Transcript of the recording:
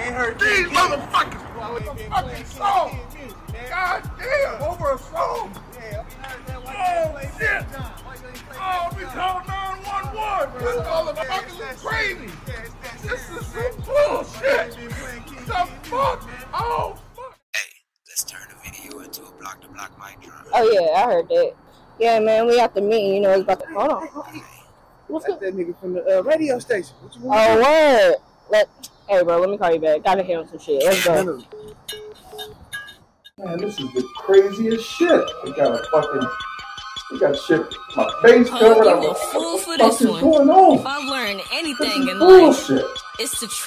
These motherfuckers over a fucking song. God damn, over a song. Oh shit. Oh, we called 911. This motherfuckers is crazy. This is some bullshit. The fuck? Oh fuck. Hey, let's turn the video into a block to block mic drop. Oh yeah, I heard that. Yeah, man, we got the meeting. You know, it's about to. Hold on. What's That's that nigga from the radio station. What you want? Oh, word. Hey, bro, let me call you back. Gotta handle some shit. Let's go. Man, this is the craziest shit. We got shit. My face covered. I'm a fool for this one. Going on? If I've learned This anything is in life, bullshit. it's to